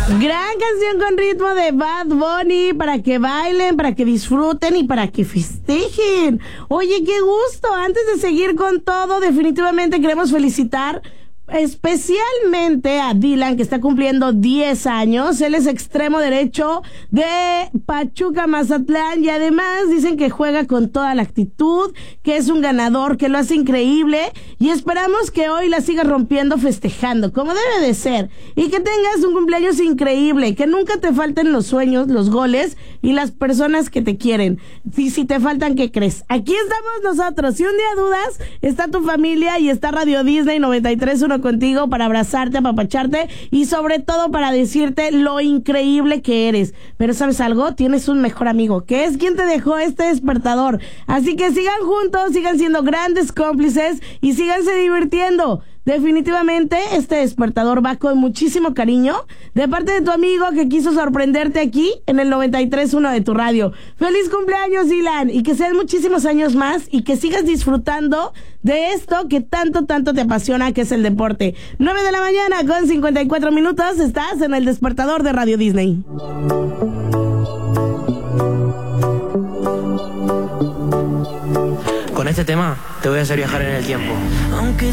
Gran canción con ritmo de Bad Bunny para que bailen, para que disfruten y para que festejen. Oye, qué gusto. Antes de seguir con todo, definitivamente queremos felicitar especialmente a Dylan, que está cumpliendo 10 años. Él es extremo derecho de Pachuca, Mazatlán, y además dicen que juega con toda la actitud, que es un ganador, que lo hace increíble, y esperamos que hoy la sigas rompiendo festejando, como debe de ser, y que tengas un cumpleaños increíble, que nunca te falten los sueños, los goles y las personas que te quieren. Y si te faltan, ¿qué crees? Aquí estamos nosotros. Si un día dudas, está tu familia y está Radio Disney 93.1 contigo para abrazarte, apapacharte y sobre todo para decirte lo increíble que eres. Pero ¿sabes algo? Tienes un mejor amigo, que es quien te dejó este despertador. Así que sigan juntos, sigan siendo grandes cómplices y síganse divirtiendo. Definitivamente este despertador va con muchísimo cariño de parte de tu amigo que quiso sorprenderte aquí en el 93.1 de tu radio. ¡Feliz cumpleaños, Dylan! Y que sean muchísimos años más y que sigas disfrutando de esto que tanto te apasiona, que es el deporte. 9 de la mañana con 54 minutos, estás en el despertador de Radio Disney. Con este tema te voy a hacer viajar en el tiempo. Aunque